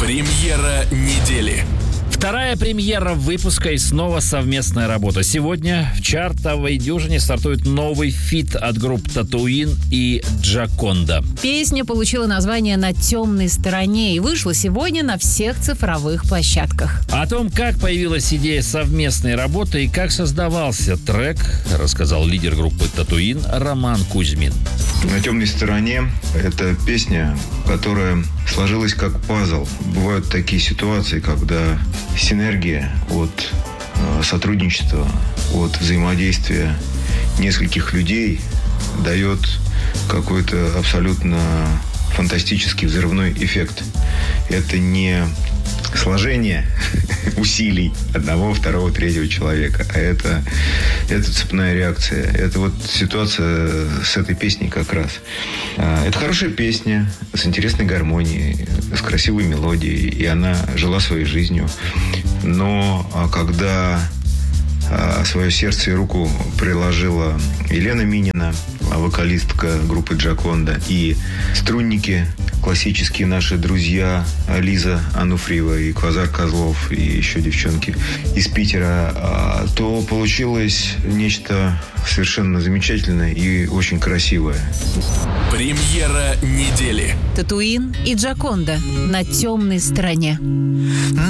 Премьера недели. Вторая премьера выпуска и снова совместная работа. Сегодня в чартовой дюжине стартует новый фит от групп Tatooine и Джаконда. Песня получила название «На темной стороне» и вышла сегодня на всех цифровых площадках. О том, как появилась идея совместной работы и как создавался трек, рассказал лидер группы Tatooine Роман Кузьмин. «На темной стороне» — это песня, которая сложилась как пазл. Бывают такие ситуации, когда синергия от сотрудничества, от взаимодействия нескольких людей дает какой-то абсолютно фантастический взрывной эффект. Это не сложение усилий одного, второго, третьего человека, а это цепная реакция. Это вот ситуация с этой песней как раз. Это хорошая песня с интересной гармонией, с красивой мелодией, и она жила своей жизнью. Но когда свое сердце и руку приложила Елена Минина, вокалистка группы Джаконда, и струнники, классические наши друзья Лиза Ануфриева и Квазар Козлов, и еще девчонки из Питера, то получилось нечто совершенно замечательное и очень красивое. Премьера недели. Татуин и Джаконда «На темной стороне».